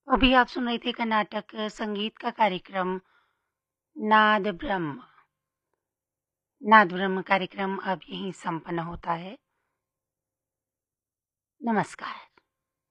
अभी आप सुन रहे थे कर्नाटक संगीत का कार्यक्रम नाद ब्रह्म। नाद ब्रह्म कार्यक्रम अब यहीं संपन्न होता है। नमस्कार।